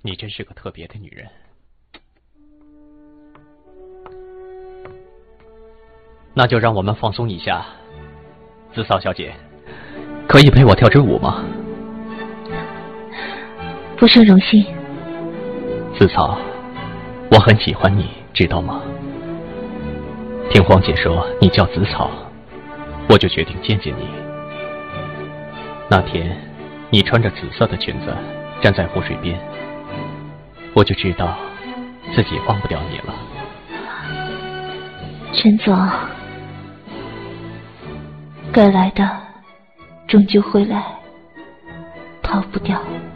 你真是个特别的女人。那就让我们放松一下。紫嫂小姐，可以陪我跳支舞吗？ 不胜荣幸。 紫嫂，我很喜欢你，知道吗？听黄姐说你叫紫草，我就决定见见你。那天你穿着紫色的裙子站在湖水边，我就知道自己忘不掉你了。 陈总，该来的终究会来，逃不掉。